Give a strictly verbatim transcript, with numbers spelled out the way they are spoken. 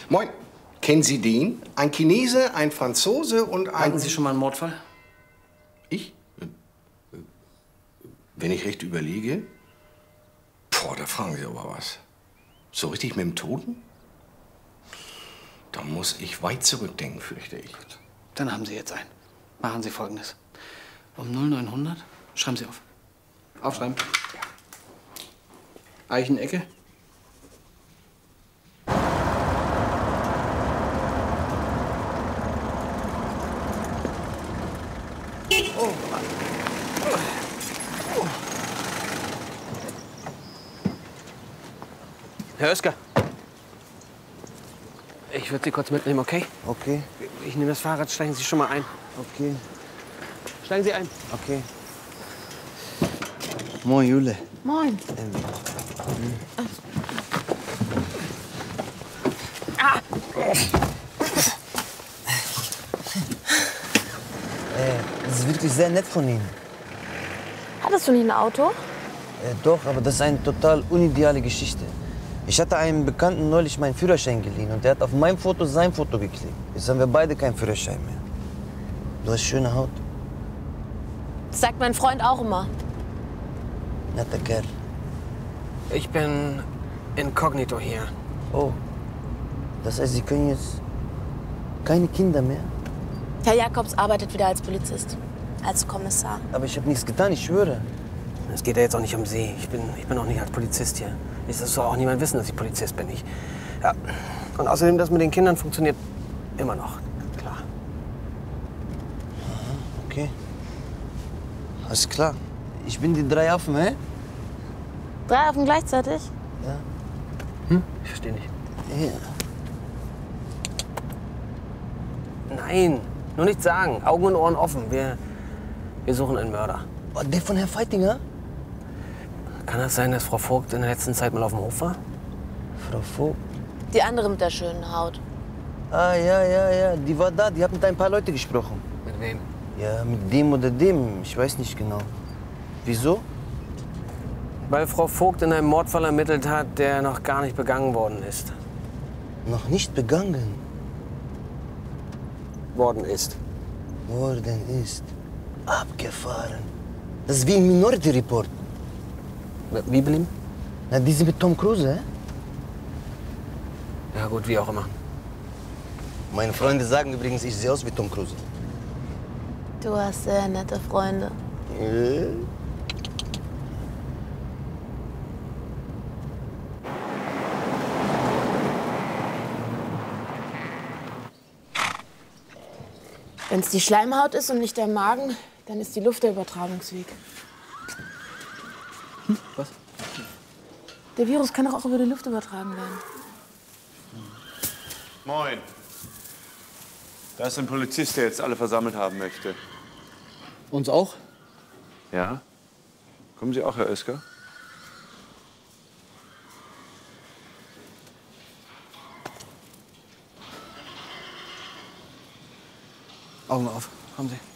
Moin. Kennen Sie den? Ein Chinese, ein Franzose und ein... Hatten Sie schon mal einen Mordfall? Ich? Wenn ich recht überlege? Boah, da fragen Sie aber was. So richtig mit dem Toten? Da muss ich weit zurückdenken, fürchte ich. Gut. Dann haben Sie jetzt einen. Machen Sie Folgendes. Um null neunhundert schreiben Sie auf. Aufschreiben. Ja. Eichenecke. Oh. Oh. Herr Oeskar. Ich würde Sie kurz mitnehmen, okay? Okay. Ich nehme das Fahrrad, steigen Sie schon mal ein. Okay. Steigen Sie ein. Okay. Moin, Jule. Moin. Ähm, Ah. äh, das ist wirklich sehr nett von Ihnen. Hattest du nicht ein Auto? Äh, doch, aber das ist eine total unideale Geschichte. Ich hatte einem Bekannten neulich meinen Führerschein geliehen und der hat auf meinem Foto sein Foto geklebt. Jetzt haben wir beide keinen Führerschein mehr. Du hast schöne Haut. Das sagt mein Freund auch immer. Netter Kerl. Ich bin inkognito hier. Oh, das heißt, Sie können jetzt keine Kinder mehr? Herr Jakobs arbeitet wieder als Polizist, als Kommissar. Aber ich habe nichts getan, ich schwöre. Es geht ja jetzt auch nicht um Sie. Ich bin, ich bin auch nicht als Polizist hier. Es soll auch niemand wissen, dass ich Polizist bin. Ich, ja. Und außerdem, das mit den Kindern funktioniert immer noch. Klar. Aha, okay. Alles klar. Ich bin die drei Affen, hä? Drei Affen gleichzeitig? Ja. Hm? Ich verstehe nicht. Ja. Nein, nur nichts sagen. Augen und Ohren offen. Wir, wir suchen einen Mörder. Oh, der von Herrn Feitinger? Kann das sein, dass Frau Vogt in der letzten Zeit mal auf dem Hof war? Frau Vogt? Die andere mit der schönen Haut. Ah, ja, ja, ja. Die war da. Die hat mit ein paar Leuten gesprochen. Mit wem? Ja, mit dem oder dem. Ich weiß nicht genau. Wieso? Weil Frau Vogt in einem Mordfall ermittelt hat, der noch gar nicht begangen worden ist. Noch nicht begangen Worden ist. worden ist. Abgefahren. Das ist wie im Minority Report. Wie blieben? Na, diese mit Tom Cruise, hä? Ja gut, wie auch immer. Meine Freunde sagen übrigens, ich sehe aus wie Tom Cruise. Du hast sehr nette Freunde. Äh? Wenn es die Schleimhaut ist und nicht der Magen, dann ist die Luft der Übertragungsweg. Hm? Was? Der Virus kann doch auch über die Luft übertragen werden. Moin. Da ist ein Polizist, der jetzt alle versammelt haben möchte. Uns auch? Ja? Kommen Sie auch, Herr Oeskar? Augen auf. Kommen Sie.